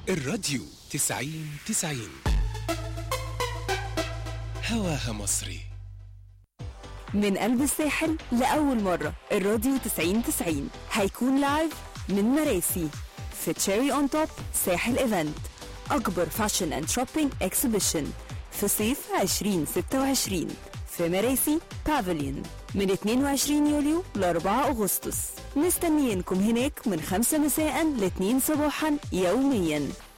الراديو 90-90 هواها مصري. من قلب الساحل لأول مرة الراديو 90-90 هيكون لايف من مراسي في تشيري اون توب ساحل ايفنت، أكبر فاشن اند شوبينج اكسبيشن في صيف 2026 في مراسي بافليون من 22 يوليو ل 4 أغسطس. مستنيينكم هناك من 5 مساء ل 2 صباحا يوميا.